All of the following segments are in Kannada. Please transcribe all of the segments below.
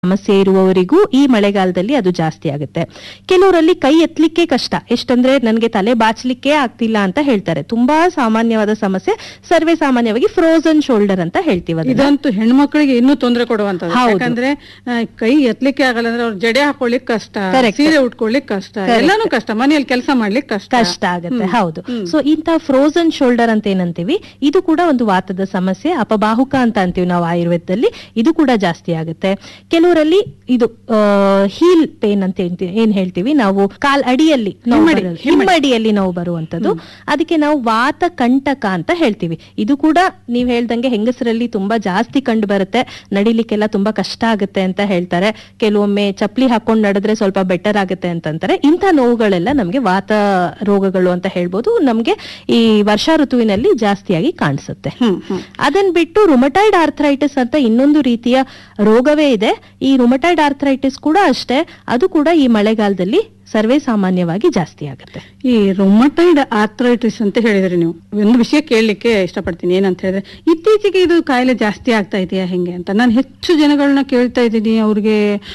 ಸಮಸ್ಯೆ ಇರುವವರಿಗೂ ಈ ಮಳೆಗಾಲದಲ್ಲಿ ಅದು ಜಾಸ್ತಿ ಆಗುತ್ತೆ. ಕೆಲವರಲ್ಲಿ ಕೈ ಎತ್ತಲಿಕ್ಕೆ ಕಷ್ಟ, ಎಷ್ಟಂದ್ರೆ ನನಗೆ ತಲೆ ಬಾಚಲಿಕ್ಕೆ ಆಗ್ತಿಲ್ಲ ಅಂತ ಹೇಳ್ತಾರೆ. ತುಂಬಾ ಸಾಮಾನ್ಯವಾದ ಸಮಸ್ಯೆ, ಸರ್ವೇ ಸಾಮಾನ್ಯವಾಗಿ ಫ್ರೋಸನ್ ಶೋಲ್ಡರ್ ಅಂತ ಹೇಳ್ತೀವಿ. ಇದಂತೂ ಹೆಣ್ಮಕ್ಳಿಗೆ ಇನ್ನೂ ತೊಂದರೆ ಕೊಡುವಂತದ್ದು. ಯಾಕಂದ್ರೆ ಕೈ ಎತ್ತಲಿಕ್ಕೆ ಆಗಲ್ಲ ಅಂದ್ರೆ ಅವ್ರ ಜಡೆ ಹಾಕೊಳ್ಳಿಕ್ ಕಷ್ಟ, ಸೀರೆ ಉಟ್ಕೊಳ್ಳಿಕ್ ಕಷ್ಟ, ಎಲ್ಲಾನು ಕಷ್ಟ, ಮನೆಯಲ್ಲಿ ಕೆಲಸ ಮಾಡ್ಲಿಕ್ಕೆ ಕಷ್ಟ ಆಗುತ್ತೆ. ಹೌದು. ಸೊ ಇಂತ ಫ್ರೋಸನ್ ಶೋಲ್ಡರ್ ಅಂತ ಏನಂತೀವಿ, ಇದು ಕೂಡ ಒಂದು ವಾತದ ಸಮಸ್ಯೆ, ಅಪಬಾಹುಕ ಅಂತ ಅಂತೀವಿ ನಾವು ಆಯುರ್ವೇದದಲ್ಲಿ. ಇದು ಕೂಡ ಜಾಸ್ತಿ ಆಗುತ್ತೆ. ಕೆಲವರಲ್ಲಿ ಇದು ಹೀಲ್ ಪೇನ್ ಅಂತ ಏನ್ ಹೇಳ್ತೀವಿ ನಾವು, ಕಾಲ್ ಅಡಿಯಲ್ಲಿ ಹಿಮ್ಮಡಿಯಲ್ಲಿ ನಾವು ಬರುವಂತದ್ದು, ಅದಕ್ಕೆ ನಾವು ವಾತ ಕಂಟಕ ಅಂತ ಹೇಳ್ತೀವಿ. ಇದು ಕೂಡ ನೀವ್ ಹೇಳ್ದಂಗೆ ಹೆಂಗಸರಲ್ಲಿ ತುಂಬಾ ಜಾಸ್ತಿ ಕಂಡು ಬರುತ್ತೆ, ನಡಿಲಿಕ್ಕೆಲ್ಲ ತುಂಬಾ ಕಷ್ಟ ಆಗುತ್ತೆ ಅಂತ ಹೇಳ್ತಾರೆ. ಕೆಲವೊಮ್ಮೆ ಚಪ್ಪಲಿ ಹಾಕೊಂಡು ನಡೆದ್ರೆ ಸ್ವಲ್ಪ ಬೆಟರ್ ಆಗುತ್ತೆ ಅಂತಂತಾರೆ. ಇಂಥ ನೋವುಗಳೆಲ್ಲ ನಮ್ಗೆ ವಾತ ರೋಗಗಳು ಅಂತ ಹೇಳ್ಬೋದು, ನಮ್ಗೆ ಈ ವರ್ಷಾ ಋತುವಿನಲ್ಲಿ ಜಾಸ್ತಿಯಾಗಿ ಕಾಣಿಸುತ್ತೆ. ಅದನ್ ಬಿಟ್ಟು ರುಮಟಾಯ್ಡ್ ಆರ್ಥರೈಟಿಸ್ ಅಂತ ಇನ್ನೊಂದು ರೀತಿಯ ರೋಗವೇ ಇದೆ. ಈ ರುಮಟಾಯ್ಡ್ ಆರ್ಥರೈಟಿಸ್ ಕೂಡ ಅಷ್ಟೇ, ಅದು ಕೂಡ ಈ ಮಳೆಗಾಲದಲ್ಲಿ ಸರ್ವೇ ಸಾಮಾನ್ಯವಾಗಿ ಜಾಸ್ತಿ ಆಗುತ್ತೆ. ಈ ರುಮಟೈಡ್ ಆರ್ಥರೈಟಿಸ್ ಅಂತ ಹೇಳಿದ್ರಿ ನೀವು, ಒಂದು ವಿಷಯ ಕೇಳಲಿಕ್ಕೆ ಇಷ್ಟಪಡ್ತೀನಿ. ಏನಂತ ಹೇಳಿದ್ರೆ, ಇತ್ತೀಚೆಗೆ ಇದು ಕಾಯಿಲೆ ಜಾಸ್ತಿ ಆಗ್ತಾ ಇದೆಯಾ ಹೆಂಗೆ ಅಂತ ನಾನು ಹೆಚ್ಚು ಜನಗಳನ್ನ ಕೇಳ್ತಾ ಇದ್ದೀನಿ. ಅವ್ರಿಗೆ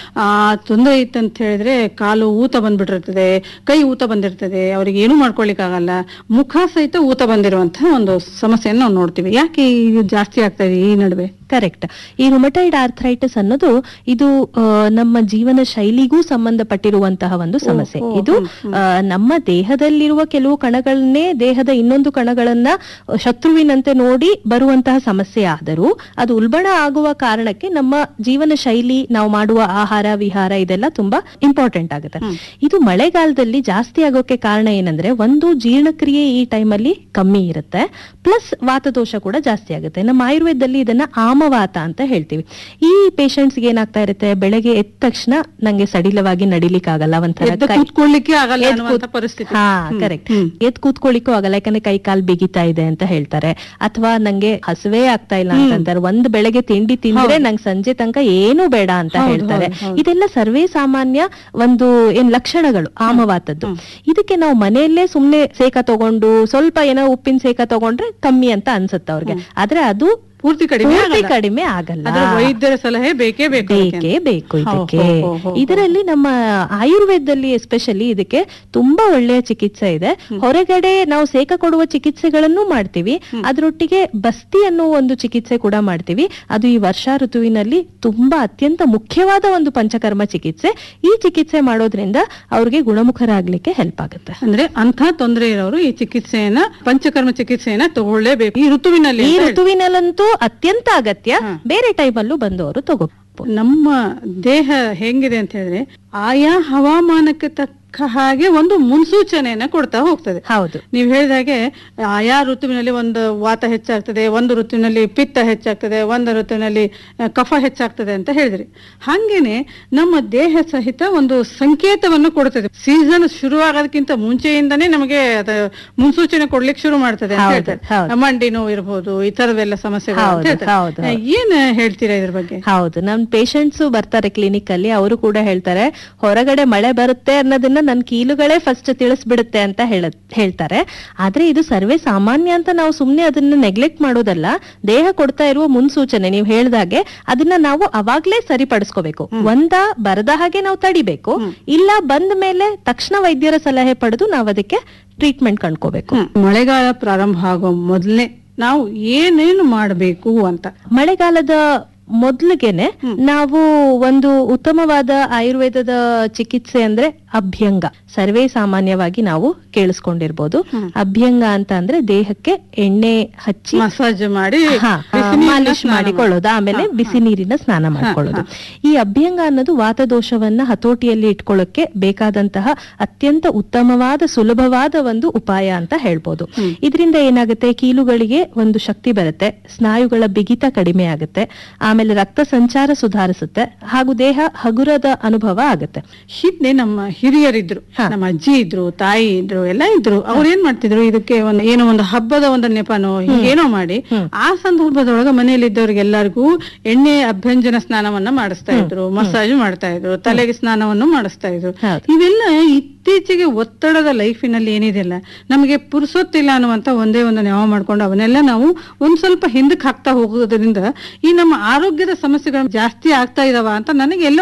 ತೊಂದರೆ ಇತ್ತಂತ ಹೇಳಿದ್ರೆ ಕಾಲು ಊತ ಬಂದ್ಬಿಟ್ಟಿರ್ತದೆ, ಕೈ ಊತ ಬಂದಿರ್ತದೆ, ಅವ್ರಿಗೆ ಏನು ಮಾಡ್ಕೊಳ್ಲಿಕ್ಕೆ ಆಗಲ್ಲ, ಮುಖ ಸಹಿತ ಊತ ಬಂದಿರುವಂತಹ ಒಂದು ಸಮಸ್ಯೆಯನ್ನು ನಾವು ನೋಡ್ತೀವಿ. ಯಾಕೆ ಇದು ಜಾಸ್ತಿ ಆಗ್ತಾ ಇದೆ ಈ ನಡುವೆ? ಕರೆಕ್ಟ್. ಈ ರುಮಟೈಡ್ ಆರ್ಥರೈಟಿಸ್ ಅನ್ನೋದು ಇದು ನಮ್ಮ ಜೀವನ ಶೈಲಿಗೂ ಸಂಬಂಧಪಟ್ಟಿರುವಂತಹ ಒಂದು ಸಮಸ್ಯೆ. ಇದು ನಮ್ಮ ದೇಹದಲ್ಲಿರುವ ಕೆಲವು ಕಣಗಳನ್ನೇ ದೇಹದ ಇನ್ನೊಂದು ಕಣಗಳನ್ನ ಶತ್ರುವಿನಂತೆ ನೋಡಿ ಬರುವಂತಹ ಸಮಸ್ಯೆ ಆದರೂ ಅದು ಉಲ್ಬಣ ಆಗುವ ಕಾರಣಕ್ಕೆ ನಮ್ಮ ಜೀವನ ಶೈಲಿ, ನಾವು ಮಾಡುವ ಆಹಾರ ವಿಹಾರ ಇದೆಲ್ಲ ತುಂಬಾ ಇಂಪಾರ್ಟೆಂಟ್ ಆಗುತ್ತೆ. ಇದು ಮಳೆಗಾಲದಲ್ಲಿ ಜಾಸ್ತಿ ಆಗೋಕೆ ಕಾರಣ ಏನಂದ್ರೆ, ಒಂದು ಜೀರ್ಣಕ್ರಿಯೆ ಈ ಟೈಮಲ್ಲಿ ಕಮ್ಮಿ ಇರುತ್ತೆ, ಪ್ಲಸ್ ವಾತದೋಷ ಕೂಡ ಜಾಸ್ತಿ ಆಗುತ್ತೆ. ನಮ್ಮ ಆಯುರ್ವೇದದಲ್ಲಿ ಇದನ್ನ ಆಮವಾತ ಅಂತ ಹೇಳ್ತೀವಿ. ಈ ಪೇಷಂಟ್ಸ್ಗೆ ಏನಾಗ್ತಾ ಇರುತ್ತೆ, ಬೆಳಗ್ಗೆ ಎದ್ದ ತಕ್ಷಣ ನಂಗೆ ಸಡಿಲವಾಗಿ ನಡಿಲಿಕ್ಕಾಗಲ್ಲ, ಒಂಥರ ಕೂತ್ಕೊಳ್ಳಿಕ್ಕೆ ಆಗಲ್ಲ ಅನ್ನುವಂತ ಪರಿಸ್ಥಿತಿ. ಕರೆಕ್ಟ್. ಎದ್ ಕೂತ್ಕೊಳ್ಳಿಕ್ಕೂ ಆಗಲ್ಲ, ಯಾಕಂದ್ರೆ ಕೈ ಕಾಲ್ ಬಿಗಿತಾ ಇದೆ ಅಂತ ಹೇಳ್ತಾರೆ. ಅಥವಾ ನಂಗೆ ಹಸುವೇ ಆಗ್ತಾ ಇಲ್ಲ ಅಂತಂತಾರೆ. ಒಂದ್ ಬೆಳಗ್ಗೆ ತಿಂಡಿ ತಿಂದ್ರೆ ನಂಗೆ ಸಂಜೆ ತನಕ ಏನು ಬೇಡ ಅಂತ ಹೇಳ್ತಾರೆ. ಇದೆಲ್ಲ ಸರ್ವೇ ಸಾಮಾನ್ಯ ಒಂದು ಲಕ್ಷಣಗಳು ಆಮವಾತದ್ದು. ಇದಕ್ಕೆ ನಾವು ಮನೆಯಲ್ಲೇ ಸುಮ್ನೆ ಸೇಕ ತಗೊಂಡು ಸ್ವಲ್ಪ ಏನೋ ಉಪ್ಪಿನ ಸೇಕ ತಗೊಂಡ್ರೆ ಕಮ್ಮಿ ಅಂತ ಅನ್ಸುತ್ತೆ ಅವ್ರಿಗೆ. ಆದ್ರೆ ಅದು ಪೂರ್ತಿ ಕಡಿಮೆ ಆಗಲ್ಲ. ವೈದ್ಯರ ಸಲಹೆ ಬೇಕೇ ಬೇಕು ಇದಕ್ಕೆ. ಇದರಲ್ಲಿ ನಮ್ಮ ಆಯುರ್ವೇದದಲ್ಲಿ ಎಸ್ಪೆಷಲಿ ಇದಕ್ಕೆ ತುಂಬಾ ಒಳ್ಳೆಯ ಚಿಕಿತ್ಸೆ ಇದೆ. ಹೊರಗಡೆ ನಾವು ಸೇಕ ಕೊಡುವ ಚಿಕಿತ್ಸೆಗಳನ್ನು ಮಾಡ್ತೀವಿ, ಅದರೊಟ್ಟಿಗೆ ಬಸ್ತಿ ಅನ್ನೋ ಒಂದು ಚಿಕಿತ್ಸೆ ಕೂಡ ಮಾಡ್ತೀವಿ. ಅದು ಈ ವರ್ಷಾ ಋತುವಿನಲ್ಲಿ ತುಂಬಾ ಅತ್ಯಂತ ಮುಖ್ಯವಾದ ಒಂದು ಪಂಚಕರ್ಮ ಚಿಕಿತ್ಸೆ. ಈ ಚಿಕಿತ್ಸೆ ಮಾಡೋದ್ರಿಂದ ಅವ್ರಿಗೆ ಗುಣಮುಖರಾಗ್ಲಿಕ್ಕೆ ಹೆಲ್ಪ್ ಆಗುತ್ತೆ. ಅಂದ್ರೆ ಅಂಥ ತೊಂದರೆ ಇರೋರು ಈ ಚಿಕಿತ್ಸೆಯನ್ನ, ಪಂಚಕರ್ಮ ಚಿಕಿತ್ಸೆಯನ್ನ ತಗೊಳ್ಳೇಬೇಕು. ಈ ಋತುವಿನಲ್ಲಂತೂ ಅತ್ಯಂತ ಅಗತ್ಯ. ಬೇರೆ ಟೈಮಲ್ಲೂ ಬಂದವರು ತಗೋಬಹುದು. ನಮ್ಮ ದೇಹ ಹೆಂಗಿದೆ ಅಂತ ಹೇಳಿದ್ರೆ, ಆಯಾ ಹವಾಮಾನಕ್ಕೆ ತಕ್ಕ ಹಾಗೆ ಒಂದು ಮುನ್ಸೂಚನೆಯನ್ನ ಕೊಡ್ತಾ ಹೋಗ್ತದೆ. ಹೌದು, ನೀವು ಹೇಳಿದಾಗೆ ಆಯಾ ಋತುವಿನಲ್ಲಿ ಒಂದು ವಾತ ಹೆಚ್ಚಾಗ್ತದೆ, ಒಂದು ಋತುವಿನಲ್ಲಿ ಪಿತ್ತ ಹೆಚ್ಚಾಗ್ತದೆ, ಒಂದು ಋತುವಿನಲ್ಲಿ ಕಫ ಹೆಚ್ಚಾಗ್ತದೆ ಅಂತ ಹೇಳಿದ್ರಿ. ಹಾಗೇನೆ ನಮ್ಮ ದೇಹ ಸಹಿತ ಒಂದು ಸಂಕೇತವನ್ನು ಕೊಡ್ತದೆ. ಸೀಸನ್ ಶುರುವಾಗೋದಕ್ಕಿಂತ ಮುಂಚೆಯಿಂದನೇ ನಮಗೆ ಮುನ್ಸೂಚನೆ ಕೊಡ್ಲಿಕ್ಕೆ ಶುರು ಮಾಡ್ತದೆ ಅಂತ ಹೇಳ್ತಾರೆ. ಮಂಡಿ ನೋವು ಇರ್ಬೋದು, ಈ ತರದೆಲ್ಲ ಸಮಸ್ಯೆಗಳು. ಏನ್ ಹೇಳ್ತೀರಾ ಇದ್ರ ಬಗ್ಗೆ? ಹೌದು, ನಮ್ ಪೇಷಂಟ್ಸ್ ಬರ್ತಾರೆ ಕ್ಲಿನಿಕ್ ಅಲ್ಲಿ, ಅವರು ಕೂಡ ಹೇಳ್ತಾರೆ ಹೊರಗಡೆ ಮಳೆ ಬರುತ್ತೆ ಅನ್ನೋದನ್ನ ನನ್ ಕೀಲುಗಳೇ ಫಸ್ಟ್ ತಿಳಿಸ್ಬಿಡುತ್ತೆ ಅಂತ ಹೇಳ್ತಾರೆ. ಆದ್ರೆ ಇದು ಸರ್ವೇ ಸಾಮಾನ್ಯ ಅಂತ ನಾವು ಸುಮ್ನೆ ಅದನ್ನ ನೆಗ್ಲೆಕ್ಟ್ ಮಾಡೋದಲ್ಲ. ದೇಹ ಕೊಡ್ತಾ ಇರುವ ಮುನ್ಸೂಚನೆ, ನೀವು ಹೇಳ್ದಾಗೆ ಅದನ್ನ ನಾವು ಅವಾಗ್ಲೇ ಸರಿಪಡಿಸ್ಕೋಬೇಕು. ಬರದ ಹಾಗೆ ನಾವು ತಡಿಬೇಕು, ಇಲ್ಲ ಬಂದ ಮೇಲೆ ತಕ್ಷಣ ವೈದ್ಯರ ಸಲಹೆ ಪಡೆದು ನಾವು ಅದಕ್ಕೆ ಟ್ರೀಟ್ಮೆಂಟ್ ಕಂಡ್ಕೋಬೇಕು. ಮಳೆಗಾಲ ಪ್ರಾರಂಭ ಆಗೋ ಮೊದಲೇ ನಾವು ಏನೇನು ಮಾಡಬೇಕು ಅಂತ? ಮಳೆಗಾಲದ ಮೊದ್ಲಿಗೆನೆ ನಾವು ಒಂದು ಉತ್ತಮವಾದ ಆಯುರ್ವೇದದ ಚಿಕಿತ್ಸೆ ಅಂದ್ರೆ ಅಭ್ಯಂಗ. ಸರ್ವೇ ಸಾಮಾನ್ಯವಾಗಿ ನಾವು ಕೇಳಿಸ್ಕೊಂಡಿರ್ಬೋದು. ಅಭ್ಯಂಗ ಅಂತ ಅಂದ್ರೆ ದೇಹಕ್ಕೆ ಎಣ್ಣೆ ಹಚ್ಚಿ ಮಸಾಜ್ ಮಾಡಿ ಮಾಲಿಶ್ ಮಾಡಿಕೊಳ್ಳೋದು, ಆಮೇಲೆ ಬಿಸಿ ನೀರಿನ ಸ್ನಾನ ಮಾಡ್ಕೊಳ್ಳೋದು. ಈ ಅಭ್ಯಂಗ ಅನ್ನೋದು ವಾತದೋಷವನ್ನ ಹತೋಟಿಯಲ್ಲಿ ಇಟ್ಕೊಳ್ಳೋಕೆ ಬೇಕಾದಂತಹ ಅತ್ಯಂತ ಉತ್ತಮವಾದ ಸುಲಭವಾದ ಒಂದು ಉಪಾಯ ಅಂತ ಹೇಳ್ಬೋದು. ಇದರಿಂದ ಏನಾಗುತ್ತೆ, ಕೀಲುಗಳಿಗೆ ಒಂದು ಶಕ್ತಿ ಬರುತ್ತೆ, ಸ್ನಾಯುಗಳ ಬಿಗಿತ ಕಡಿಮೆ ಆಗುತ್ತೆ, ಆಮೇಲೆ ರಕ್ತ ಸಂಚಾರ ಸುಧಾರಿಸುತ್ತೆ, ಹಾಗೂ ದೇಹ ಹಗುರದ ಅನುಭವ ಆಗುತ್ತೆ. ಹಿಂದೆ ನಮ್ಮ ಹಿರಿಯರಿದ್ರು, ನಮ್ಮ ಅಜ್ಜಿ ಇದ್ರು, ತಾಯಿ ಇದ್ರು, ಎಲ್ಲ ಇದ್ರು. ಅವ್ರು ಏನ್ ಮಾಡ್ತಿದ್ರು, ಇದಕ್ಕೆ ಏನೋ ಒಂದು ಹಬ್ಬದ ಒಂದು ನೆಪನೋ ಏನೋ ಮಾಡಿ ಆ ಸಂದರ್ಭದೊಳಗ ಮನೆಯಲ್ಲಿ ಇದ್ದವ್ರಿಗೆಲ್ಲರಿಗೂ ಎಣ್ಣೆ ಅಭ್ಯಂಜನ ಸ್ನಾನವನ್ನ ಮಾಡಿಸ್ತಾ ಇದ್ರು, ಮಸಾಜ್ ಮಾಡ್ತಾ ಇದ್ರು, ತಲೆಗೆ ಸ್ನಾನವನ್ನು ಮಾಡಿಸ್ತಾ ಇದ್ರು. ಇವೆಲ್ಲ ಇತ್ತೀಚೆಗೆ ಒತ್ತಡದ ಲೈಫಿನಲ್ಲಿ ಏನಿದೆಲ್ಲ ನಮಗೆ ಪುರುಸೊತ್ತಿಲ್ಲ ಅನ್ನುವಂತ ಒಂದೇ ಒಂದು ನೆವ ಮಾಡ್ಕೊಂಡು ಅವನ್ನೆಲ್ಲ ನಾವು ಒಂದ್ ಸ್ವಲ್ಪ ಹಿಂದಕ್ಕೆ ಹಾಕ್ತಾ ಹೋಗೋದ್ರಿಂದ ಈ ನಮ್ಮ ಆರೋಗ್ಯದ ಸಮಸ್ಯೆಗಳು ಜಾಸ್ತಿ ಆಗ್ತಾ ಇದಾವ ಅಂತ ನನಗೆ ಎಲ್ಲೋ